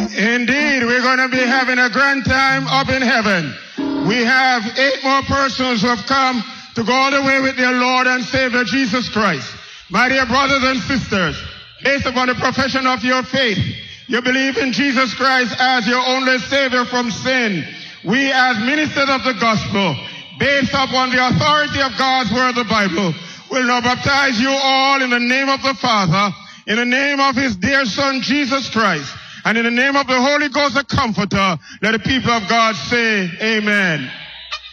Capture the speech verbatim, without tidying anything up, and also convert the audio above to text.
Indeed, we're going to be having a grand time up in heaven. We have eight more persons who have come to go all the way with their Lord and Savior Jesus Christ. My dear brothers and sisters, based upon the profession of your faith, you believe in Jesus Christ as your only Savior from sin. We as ministers of the gospel, based upon the authority of God's word, the Bible, will now baptize you all in the name of the Father, in the name of his dear Son, Jesus Christ, and in the name of the Holy Ghost, the Comforter. Let the people of God say, Amen.